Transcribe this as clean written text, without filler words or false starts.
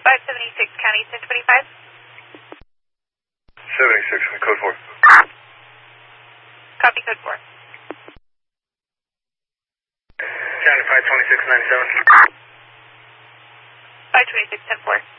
576 County 1025. 76, code 4. Copy code 4. County 52697. 526 10-4.